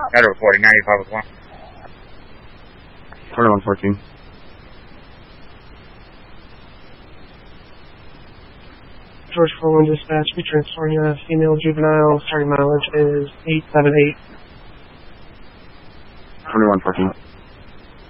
Federal 4095 with 1. 4114. George 41 dispatch, we transferring a female juvenile, starting mileage is 878. 2114.